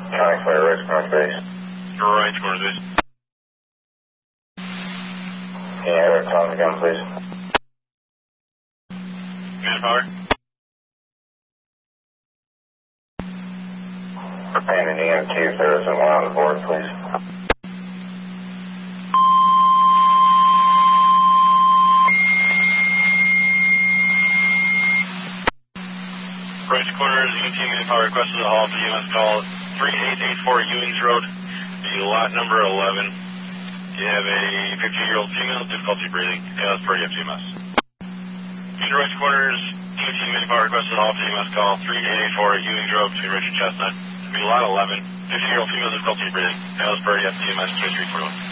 County Fire, right corner base. Right corner base. Can you have it tell me again, please? Manpower. And an EMT if there isn't one on the board, please. Right corner is EMT manpower requested a hall to EMS call 3884 Ewings Road, the lot number 11. You have a 15-year-old female, difficulty breathing, as per EMS. In right corner is EMT manpower requested a hall to EMS call 3884 Ewings Road between Richard Chestnut, the lot 11. 15-year-old female, difficulty breathing, as per EMS 2341.